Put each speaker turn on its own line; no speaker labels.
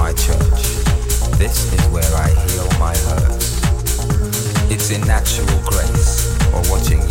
my church. This is where I heal my hurts. It's in natural grace or watching